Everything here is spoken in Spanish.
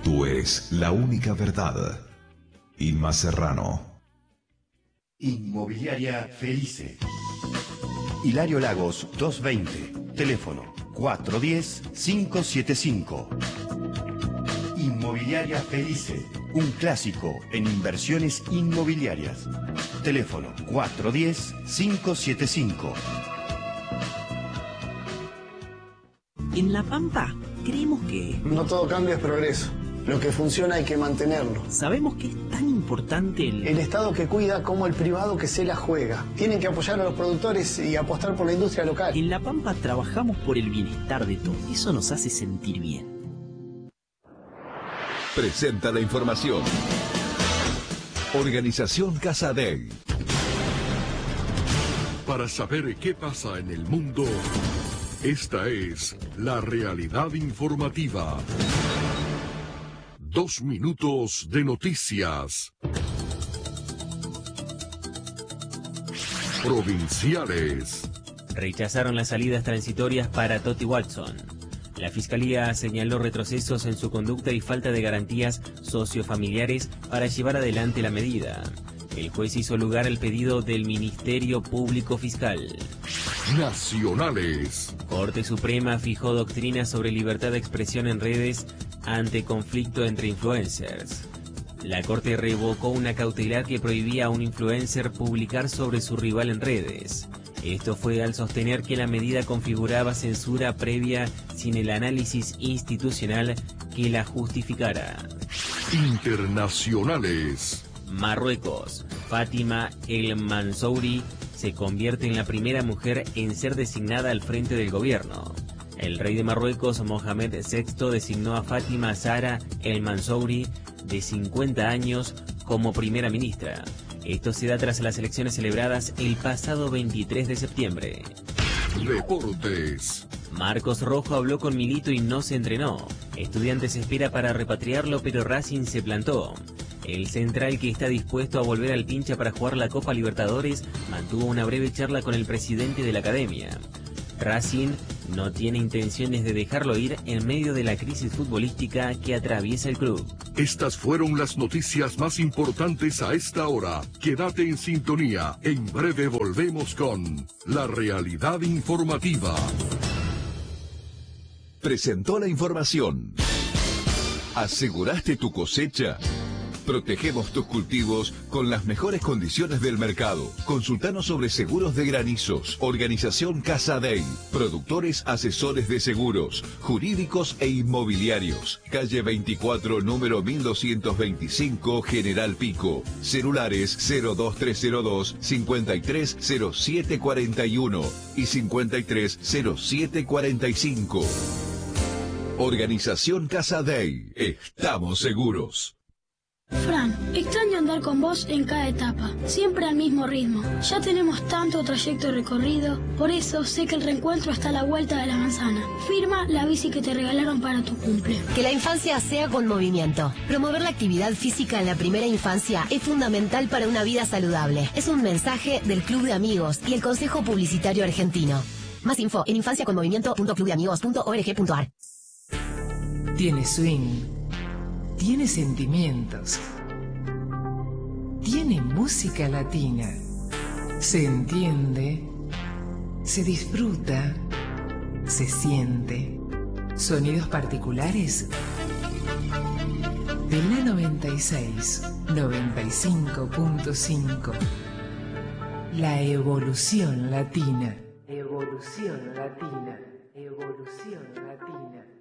Tú eres la única verdad. Inma Serrano. Inmobiliaria Felice. Hilario Lagos 220. Teléfono 410-575. Inmobiliaria Felice. Un clásico en inversiones inmobiliarias. Teléfono 410-575. En La Pampa creemos que... No todo cambio es progreso. Lo que funciona hay que mantenerlo. Sabemos que es tan importante el Estado que cuida como el privado que se la juega. Tienen que apoyar a los productores y apostar por la industria local. En La Pampa trabajamos por el bienestar de todos. Eso nos hace sentir bien. Presenta la información. Organización Casa Dei. Para saber qué pasa en el mundo, esta es la realidad informativa. 2 minutos de noticias. Provinciales. Rechazaron las salidas transitorias para Toti Watson. La Fiscalía señaló retrocesos en su conducta y falta de garantías sociofamiliares para llevar adelante la medida. El juez hizo lugar al pedido del Ministerio Público Fiscal. Nacionales. Corte Suprema fijó doctrina sobre libertad de expresión en redes ante conflicto entre influencers. La Corte revocó una cautelar que prohibía a un influencer publicar sobre su rival en redes. Esto fue al sostener que la medida configuraba censura previa sin el análisis institucional que la justificara. Internacionales. Marruecos. Fátima El Mansouri se convierte en la primera mujer en ser designada al frente del gobierno. El rey de Marruecos, Mohamed VI, designó a Fátima Zahra El Mansouri, de 50 años, como primera ministra. Esto se da tras las elecciones celebradas el pasado 23 de septiembre. Deportes. Marcos Rojo habló con Milito y no se entrenó. Estudiantes se espera para repatriarlo, pero Racing se plantó. El central, que está dispuesto a volver al Pincha para jugar la Copa Libertadores, mantuvo una breve charla con el presidente de la academia. Racing no tiene intenciones de dejarlo ir en medio de la crisis futbolística que atraviesa el club. Estas fueron las noticias más importantes a esta hora. Quédate en sintonía. En breve volvemos con la realidad informativa. Presentó la información. ¿Aseguraste tu cosecha? Protegemos tus cultivos con las mejores condiciones del mercado. Consultanos sobre seguros de granizos. Organización Casa Dei. Productores asesores de seguros, jurídicos e inmobiliarios. Calle 24, número 1225, General Pico. Celulares 02302 530741 y 530745. Organización Casa Dei. Estamos seguros. Fran, extraño andar con vos en cada etapa, siempre al mismo ritmo. Ya tenemos tanto trayecto recorrido, por eso sé que el reencuentro está a la vuelta de la manzana. Firma la bici que te regalaron para tu cumple. Que la infancia sea con movimiento. Promover la actividad física en la primera infancia es fundamental para una vida saludable. Es un mensaje del Club de Amigos y el Consejo Publicitario Argentino. Más info en infanciaconmovimiento.clubdeamigos.org.ar. Tiene swing. Tiene sentimientos. Tiene música latina. Se entiende. Se disfruta. Se siente. Sonidos particulares. De la 96, 95.5. La evolución latina. Evolución latina. Evolución latina.